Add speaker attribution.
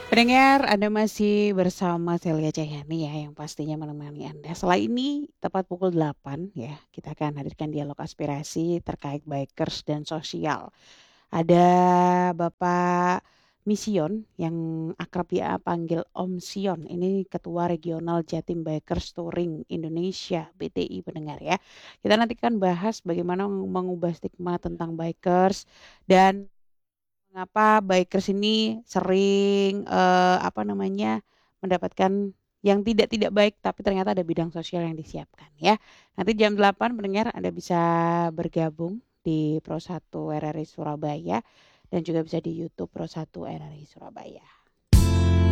Speaker 1: Pendengar, Anda masih bersama Celia Cahyani ya, yang pastinya menemani Anda. Setelah ini, tepat pukul 8 ya, kita akan hadirkan dialog aspirasi terkait bikers dan sosial. Ada Bapak Mision yang akrab ya panggil Om Sion. Ini Ketua Regional Jatim Bikers Touring Indonesia, BTI pendengar ya. Kita nanti akan bahas bagaimana mengubah stigma tentang bikers dan mengapa bikers ini sering, apa namanya, mendapatkan yang tidak baik, tapi ternyata ada bidang sosial yang disiapkan ya. Nanti jam 8 pendengar Anda bisa bergabung di Pro 1 RRI Surabaya dan juga bisa di YouTube Pro 1 RRI Surabaya.